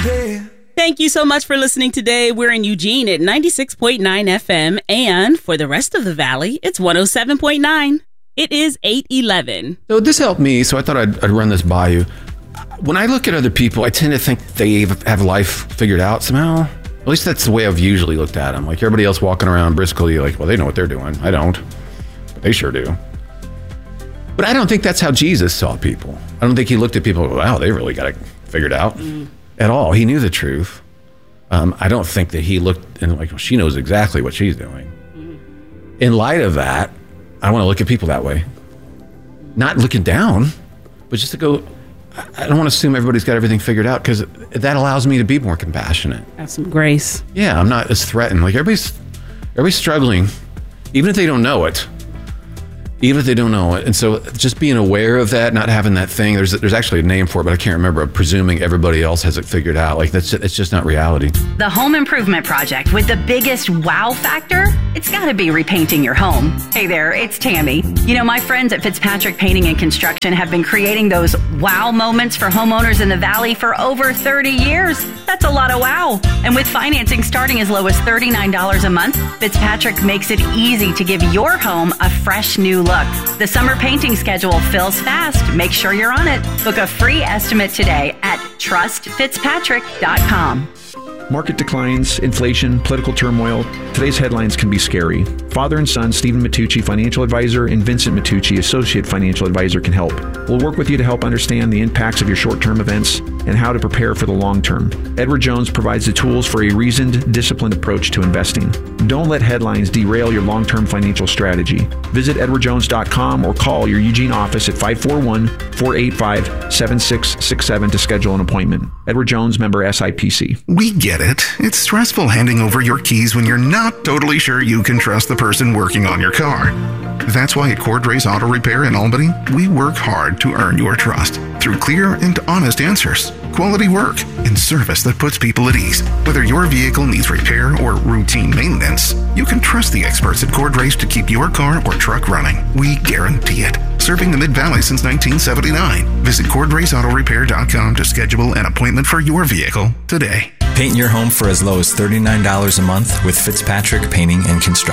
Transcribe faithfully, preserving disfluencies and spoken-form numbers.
someday. Thank you so much for listening today. We're in Eugene at ninety-six point nine F M, and for the rest of the valley, it's one oh seven point nine. It is eight eleven. So this helped me, so I thought I'd, I'd run this by you. When I look at other people, I tend to think they have life figured out somehow. At least that's the way I've usually looked at them. Like everybody else walking around briskly, like, well, they know what they're doing. I don't. But they sure do. But I don't think that's how Jesus saw people. I don't think he looked at people, wow, they really got it figured out mm. at all. He knew the truth. Um, I don't think that he looked and like, well, she knows exactly what she's doing. Mm. In light of that, I want to look at people that way. Not looking down, but just to go, I don't want to assume everybody's got everything figured out, because that allows me to be more compassionate. Have some grace. Yeah, I'm not as threatened. Like everybody's, everybody's struggling, even if they don't know it. Even if they don't know it. And so just being aware of that, not having that thing, there's there's actually a name for it, but I can't remember, presuming everybody else has it figured out. Like that's it's just not reality. The home improvement project with the biggest wow factor? It's got to be repainting your home. Hey there, it's Tammy. You know, my friends at Fitzpatrick Painting and Construction have been creating those wow moments for homeowners in the Valley for over thirty years. That's a lot of wow. And with financing starting as low as thirty-nine dollars a month, Fitzpatrick makes it easy to give your home a fresh new look. The summer painting schedule fills fast. Make sure you're on it. Book a free estimate today at trust fitzpatrick dot com. Market declines, inflation, political turmoil. Today's headlines can be scary. Father and son, Stephen Matucci, financial advisor, and Vincent Matucci, associate financial advisor, can help. We'll work with you to help understand the impacts of your short-term events and how to prepare for the long term. Edward Jones provides the tools for a reasoned, disciplined approach to investing. Don't let headlines derail your long-term financial strategy. Visit edward jones dot com or call your Eugene office at five four one, four eight five, seven six six seven to schedule an appointment. Edward Jones, member S I P C. We get it. It's stressful handing over your keys when you're not totally sure you can trust the person working on your car. That's why at Cordray's Auto Repair in Albany, we work hard to earn your trust through clear and honest answers, quality work, and service that puts people at ease. Whether your vehicle needs repair or routine maintenance, you can trust the experts at Cordray's to keep your car or truck running. We guarantee it. Serving the Mid-Valley since nineteen seventy-nine. Visit cordrays auto repair dot com to schedule an appointment for your vehicle today. Paint your home for as low as thirty-nine dollars a month with Fitzpatrick Painting and Construction.